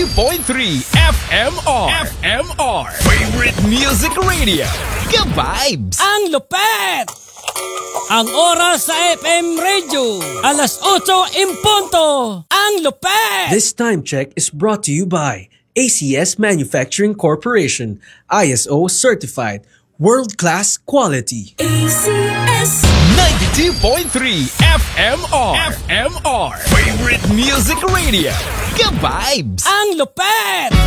92.3 FMR. FMR. Favorite Music Radio. Ka-vibes. Ang lupet! Ang oras sa FM Radio, alas 8:00 Ang lupet! This time check is brought to you by ACS Manufacturing Corporation, ISO certified, world-class quality. ACS 92.3 FMR. FMR. Favorite Music Radio. Ka-vibes. Ang lupet!